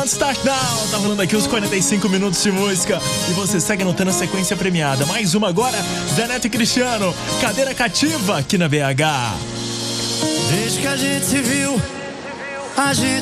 Start Now, tá rolando aqui os 45 minutos de música e você segue anotando a sequência premiada. Mais uma agora, Zé Neto e Cristiano, Cadeira Cativa aqui na BH. Desde que a gente se viu, a gente